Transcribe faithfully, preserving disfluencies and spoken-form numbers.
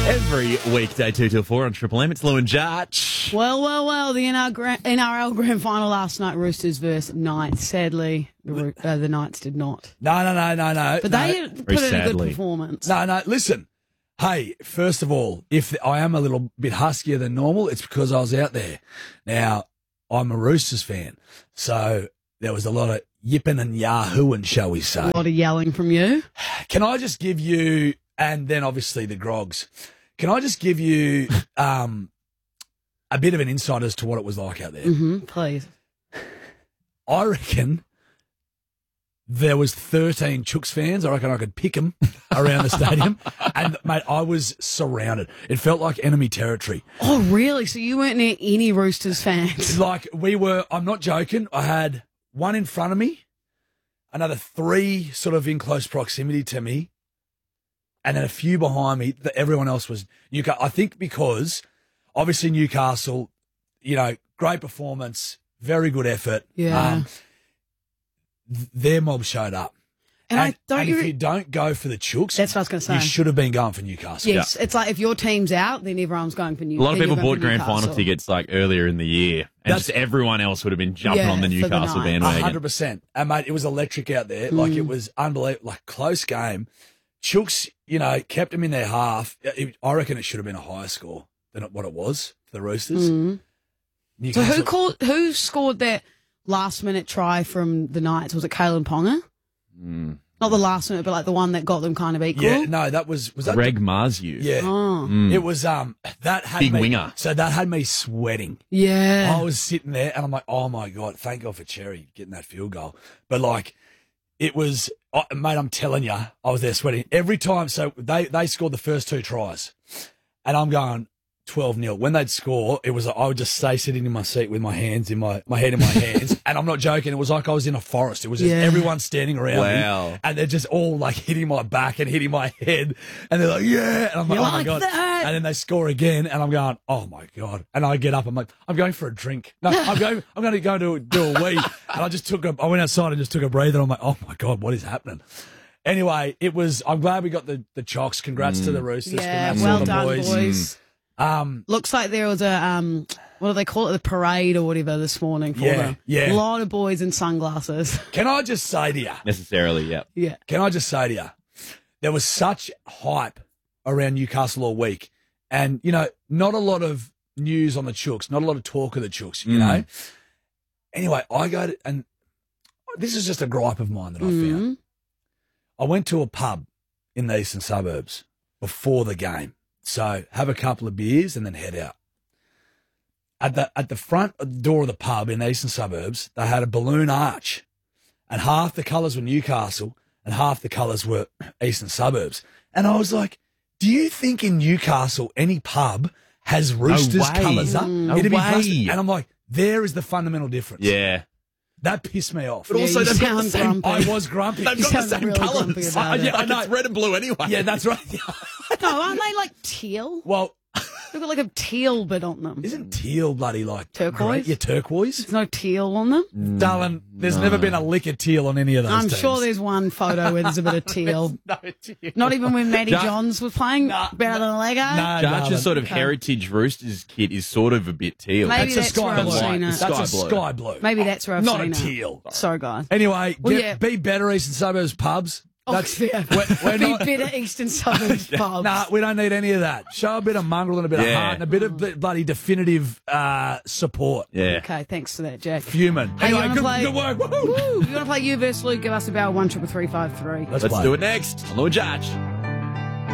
Every weekday, two till four on Triple M. It's Lou and Judge. Well, well, well, the N R L Grand Final last night, Roosters versus Knights. Sadly, the, Ro- uh, the Knights did not. No, no, no, no, no. But no. they put in a good sadly. performance. No, no, listen. Hey, first of all, if I am a little bit huskier than normal, it's because I was out there. Now, I'm a Roosters fan, so there was a lot of yipping and yahooing, shall we say. A lot of yelling from you. Can I just give you, and then obviously the grogs, can I just give you um, a bit of an insight as to what it was like out there? Mm-hmm, please. I reckon there was thirteen Chooks fans. I reckon I could pick them around the stadium. And, mate, I was surrounded. It felt like enemy territory. Oh, really? So you weren't near any Roosters fans? Like, we were, I'm not joking, I had one in front of me, another three sort of in close proximity to me, and then a few behind me. That everyone else was Newcastle. I think because, obviously, Newcastle, you know, great performance, very good effort. Yeah. Um, th- their mob showed up. And, And, I don't and you if re- you don't go for the Chooks, That's what I was going to say. you should have been going for Newcastle. Yes, it's like if your team's out, then everyone's going for A Newcastle. lot of people bought grand final tickets like earlier in the year, and That's- just everyone else would have been jumping Yeah, on the for the Newcastle night. A bandwagon. hundred percent. And mate, it was electric out there. Like Mm. it was unbelievable. Like close game. Chooks, you know, kept them in their half. It- I reckon it should have been a higher score than what it was for the Roosters. Mm. So Newcastle, who called? Who scored that last minute try from the Knights? Was it Kalen Ponga? Mm. Not the last minute, but like the one that got them kind of equal. Yeah, no, that was was that Greg Marzu. Yeah, Oh. Mm. it was. Um, that had Big me, winger. So that had me sweating. Yeah. I was sitting there and I'm like, oh my God, thank God for Cherry getting that field goal. But like, it was, oh, mate, I'm telling you, I was there sweating every time. So they, they scored the first two tries and I'm going twelve nil. When they'd score, it was, I would just stay sitting in my seat with my hands in my, my head in my hands. And I'm not joking. It was like I was in a forest. It was just Yeah. everyone standing around Wow. me and they're just all like hitting my back and hitting my head. And they're like, yeah. And I'm like, You oh my like God. that? And then they score again, and I'm going, oh my God! And I get up, I'm like, I'm going for a drink. No, I'm going, I'm going to go to do a wee. And I just took a, I went outside and just took a breather. I'm like, oh my God, what is happening? Anyway, it was. I'm glad we got the the chocks. Congrats to the Roosters. yeah. Congrats to Well all the done, boys. boys. Um, Looks like there was a um, what do they call it? The parade or whatever this morning for Yeah, them. yeah. A lot of boys in sunglasses. can I just say to you? Necessarily, yeah. Yeah. Can I just say to you? There was such hype around Newcastle all week, and you know, not a lot of news on the Chooks, not a lot of talk of the Chooks. You Mm. know. Anyway, I go to, and this is just a gripe of mine that I Mm. found. I went to a pub in the eastern suburbs before the game. So have a couple of beers and then head out. At the at the front door of the pub in the eastern suburbs, they had a balloon arch. And half the colours were Newcastle and half the colours were eastern suburbs. And I was like, do you think in Newcastle any pub has Roosters way. colours up? No It'd be way. busted. And I'm like, there is the fundamental difference. Yeah. That pissed me off. But Yeah, also, you they've got the sound same. grumpy. I was grumpy. They've You got the sound same really grumpy colours. about Yeah, it. like it's red and blue anyway. Yeah, that's right. No, aren't they like teal? Well, They've got like a teal bit on them. isn't teal bloody like Turquoise? great? Yeah, turquoise. There's no teal on them. Darling, there's never been a lick of teal on any of those I'm teams. sure there's one photo where there's a bit of teal. no teal. Not even when Matty Ja- Johns was playing better than a Lego. No, Judge's darling. sort of Okay. heritage Roosters kit is sort of a bit teal. Maybe That's a that's where sky I've blue. seen it. It's That's a Sky blue. sky blue. Maybe that's where I've Not seen a it. teal. Sorry, guys. Anyway, Well, get, yeah. be better Eastern Suburbs pubs. That's oh, yeah. we're, we're Be not. better Eastern Suburbs pubs. Nah, we don't need any of that. Show a bit of mongrel and a bit of Yeah. heart and a bit of bl- bloody definitive uh, support. Yeah. Okay, thanks for that, Jack. Human. Hey, you Anyway, wanna good, play- good work. Woohoo. Woo! If you want to play you versus Luke, give us a bell one triple three five three. Let's Let's play. do it next. Lord Judge.